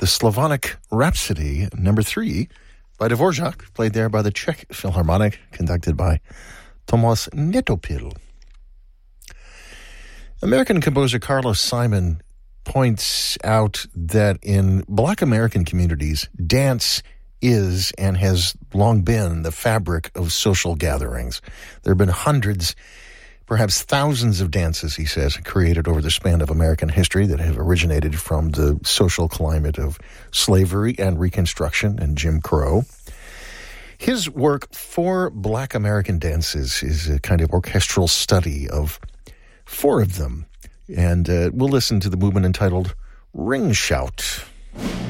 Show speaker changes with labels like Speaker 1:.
Speaker 1: Slavonic Rhapsody, number 3, by Dvorak, played there by the Czech Philharmonic, conducted by Tomáš Netopil. American composer Carlos Simon points out that in Black American communities, dance is and has long been the fabric of social gatherings. There have been hundreds, perhaps thousands of dances, he says, created over the span of American history that have originated from the social climate of slavery and Reconstruction and Jim Crow. His work, For Black American Dances, is a kind of orchestral study of 4 of them. And we'll listen to the movement entitled Ring Shout.